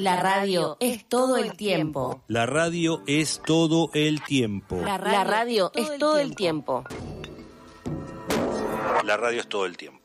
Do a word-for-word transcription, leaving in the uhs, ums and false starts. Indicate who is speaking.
Speaker 1: La radio es todo el tiempo.
Speaker 2: La radio es todo el tiempo.
Speaker 1: La radio, la radio es todo el tiempo.
Speaker 2: La radio es todo el tiempo.